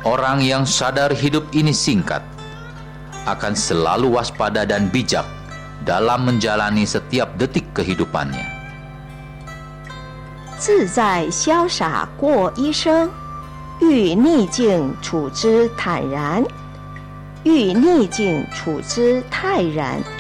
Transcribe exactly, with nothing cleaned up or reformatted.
Orang yang sadar hidup ini singkat akan selalu waspada dan bijak dalam menjalani setiap detik kehidupannya. 自在潇洒过一生，遇逆境处之坦然，遇逆境处之泰然。